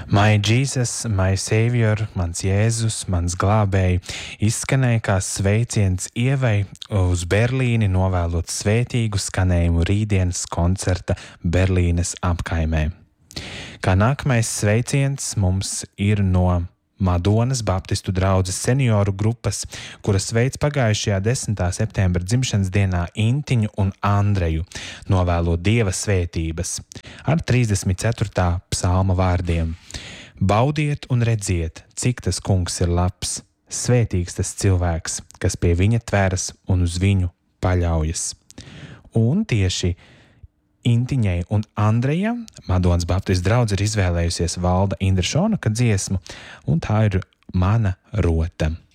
My Jesus, my Savior, mans Jēzus, mans glābēji, izskanēja kā sveiciens Ievai uz Berlīni, novēlot svētīgu skanējumu rītdienas koncerta Berlīnes apkaimē. Kā nākamais sveiciens mums ir no Madonas Baptistu draudzes senioru grupas, kuras sveic pagājušajā 10. septembra dzimšanas dienā Intiņu un Andreju, novēlot Dieva svētības ar 34. psalma vārdiem. Baudiet un redziet, cik tas kungs ir labs, svētīgs tas cilvēks, kas pie viņa tveras un uz viņu paļaujas. Un tieši Intiņai un Andrejam Madonas Baptistu draudze ir izvēlējusies Valda Indrišonaka dziesmu, un tā ir Mana rota.